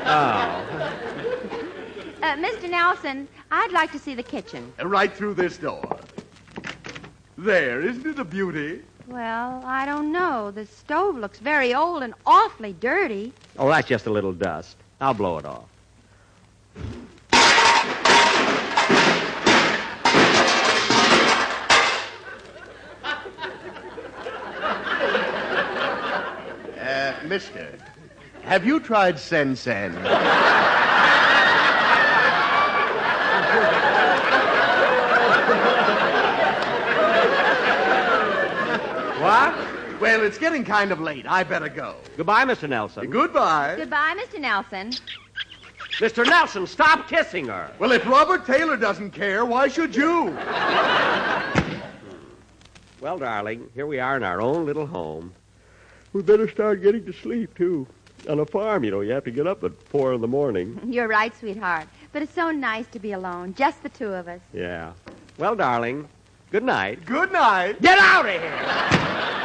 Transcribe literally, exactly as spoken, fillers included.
Oh. Uh, Mister Nelson, I'd like to see the kitchen. Right through this door. There, isn't it a beauty? Well, I don't know. The stove looks very old and awfully dirty. Oh, that's just a little dust. I'll blow it off. Uh, mister, have you tried Sen-Sen? What? Well, it's getting kind of late. I better go. Goodbye, Mister Nelson. Goodbye. Goodbye, Mister Nelson. Mister Nelson, stop kissing her. Well, if Robert Taylor doesn't care, why should you? Well, darling, here we are in our own little home. We better start getting to sleep, too. On a farm, you know, you have to get up at four in the morning. You're right, sweetheart. But it's so nice to be alone, just the two of us. Yeah. Well, darling, good night. Good night. Get out of here!